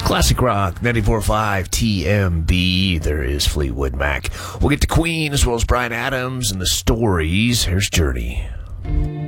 Classic Rock 94.5 TMB. There is Fleetwood Mac. We'll get to Queen as well as Bryan Adams and the Stories. Here's Journey.